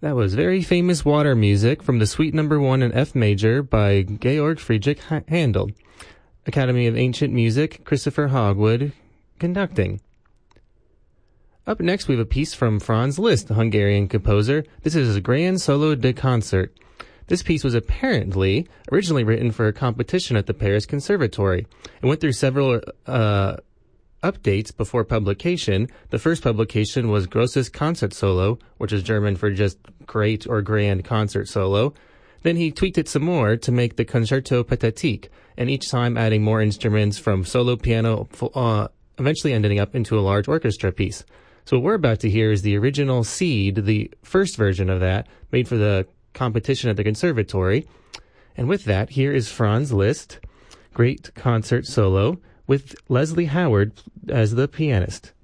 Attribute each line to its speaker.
Speaker 1: That was very famous water music from the Suite Number 1 in F major by Georg Friedrich Handel. Academy of Ancient Music, Christopher Hogwood, conducting. Up next, we have a piece from Franz Liszt, the Hungarian composer. This is his Grand Solo de Concert. This piece was apparently originally written for a competition at the Paris Conservatory. It went through several updates before publication. The first publication was Grosses Concert Solo, which is German for just great or grand concert solo. Then he tweaked it some more to make the Concerto Pathétique, and each time adding more instruments from solo piano, eventually ending up into a large orchestra piece. So what we're about to hear is the original Seed, the first version of that, made for the competition at the conservatory. And with that, here is Franz Liszt, Great Concert Solo, with Leslie Howard as the pianist.